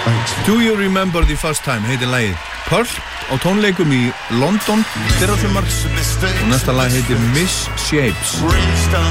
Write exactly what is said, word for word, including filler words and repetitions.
Do You Remember the First Time heitir lagið. Pulp á tónleikum í London fyrra sumar og næsta lag heitir Misshapes.